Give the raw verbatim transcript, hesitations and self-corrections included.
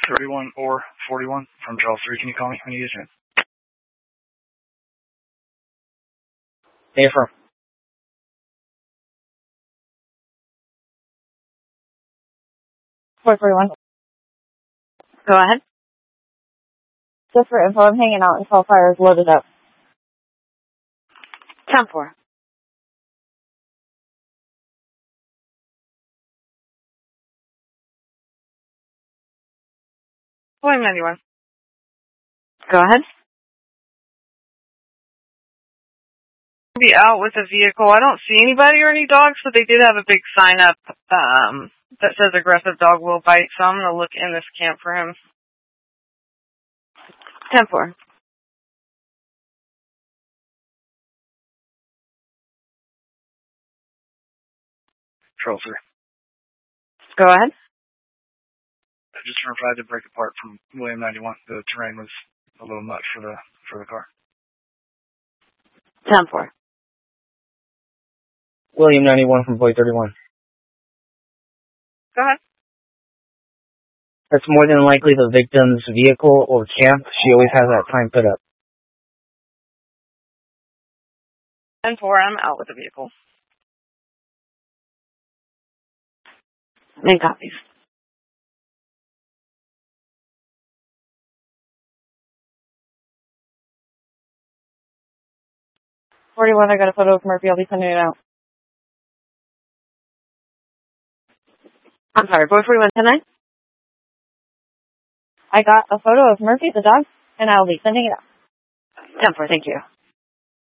thirty-one or forty-one from Charles three. Can you call me when you get in? Hey, from. four forty-one. Go ahead. Just for info, I'm hanging out until fire is loaded up. ten four. William ninety-one. Go ahead. Be out with a vehicle. I don't see anybody or any dogs, but they did have a big sign up um, that says aggressive dog will bite, so I'm going to look in this camp for him. ten four. Charles three. Go ahead. I just tried to break apart from William ninety-one. The terrain was a little much for the for the car. ten four. William ninety-one from Boy thirty-one. Go ahead. That's more than likely the victim's vehicle or camp. She always has that sign put up. ten four, I'm out with the vehicle. Make copies. forty-one, I got a photo of Murphy. I'll be sending it out. I'm sorry, boy forty-one, ten nine? I got a photo of Murphy, the dog, and I'll be sending it out. ten four, thank you.